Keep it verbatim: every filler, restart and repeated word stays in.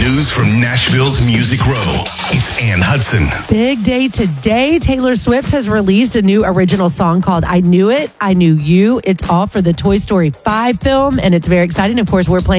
News from Nashville's Music Row. It's Ann Hudson. Big day today. Taylor Swift has released a new original song called I Knew It, I Knew You. It's all for the Toy Story five film, and it's very exciting. Of course, we're playing